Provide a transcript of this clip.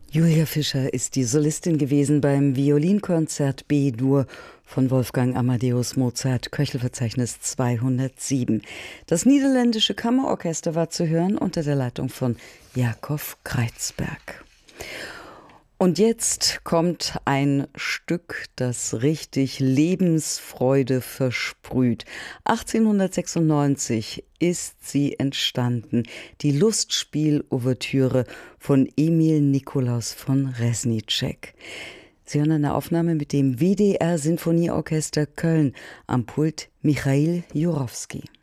Julia Fischer ist die Solistin gewesen beim Violinkonzert B-Dur von Wolfgang Amadeus Mozart, Köchelverzeichnis 207. Das niederländische Kammerorchester war zu hören unter der Leitung von Jakob Kreizberg. Und jetzt kommt ein Stück, das richtig Lebensfreude versprüht. 1896 ist sie entstanden, die Lustspiel-Ouvertüre von Emil Nikolaus von Reznicek. Sie hören eine Aufnahme mit dem WDR Sinfonieorchester Köln, am Pult Michail Jurowski.